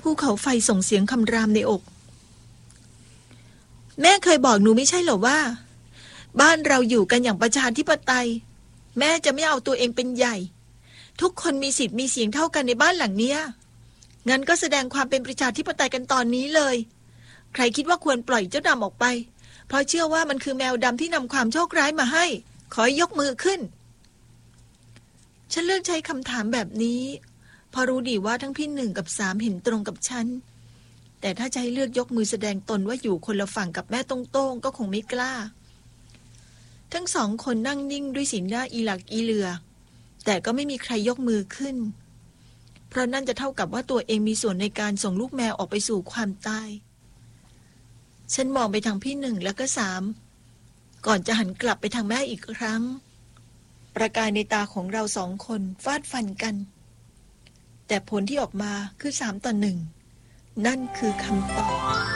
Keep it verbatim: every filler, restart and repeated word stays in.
ภูเขาไฟส่งเสียงคำรามในอกแม่เคยบอกหนูไม่ใช่เหรอว่าบ้านเราอยู่กันอย่างประชาธิปไตยแม่จะไม่เอาตัวเองเป็นใหญ่ทุกคนมีสิทธิ์มีเสียงเท่ากันในบ้านหลังเนี้ยงั้นก็แสดงความเป็นประชาธิปไตยกันตอนนี้เลยใครคิดว่าควรปล่อยเจ้าดำออกไปเพราะเชื่อว่ามันคือแมวดำที่นำความโชคร้ายมาให้ขอยกมือขึ้นฉันเลือกใช้คำถามแบบนี้พอรู้ดีว่าทั้งพี่หนึ่งกับสามเห็นตรงกับฉันแต่ถ้าจะให้เลือกยกมือแสดงตนว่าอยู่คนละฝั่งกับแม่ตรงๆก็คงไม่กล้าทั้งสองคนนั่งนิ่งด้วยสีหน้าอีหลักอีเหลือแต่ก็ไม่มีใครยกมือขึ้นเพราะนั่นจะเท่ากับว่าตัวเองมีส่วนในการส่งลูกแมวออกไปสู่ความตายฉันมองไปทางพี่หนึ่งแล้วก็สามก่อนจะหันกลับไปทางแม่อีกครั้งประกายในตาของเราสองคนฟาดฟันกันแต่ผลที่ออกมาคือสามต่อหนึ่งนั่นคือคำตอบ